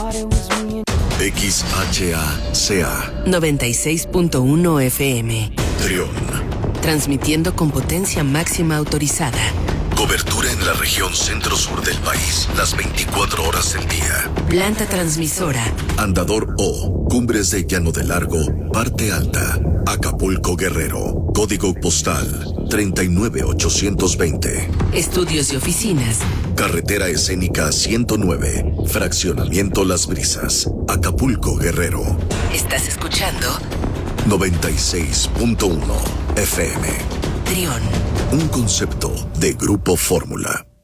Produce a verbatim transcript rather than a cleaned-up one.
X H A C A noventa y seis punto uno F M. Trión. Transmitiendo con potencia máxima autorizada. Cobertura en la región centro-sur del país, las veinticuatro horas del día. Planta transmisora. Andador O, Cumbres de Llano de Largo, Parte Alta, Acapulco, Guerrero. Código postal treinta y nueve ochocientos veinte. Estudios y oficinas. Carretera escénica ciento nueve, Fraccionamiento Las Brisas, Acapulco, Guerrero. ¿Estás escuchando? noventa y seis punto uno F M. Trión. Un concepto de Grupo Fórmula.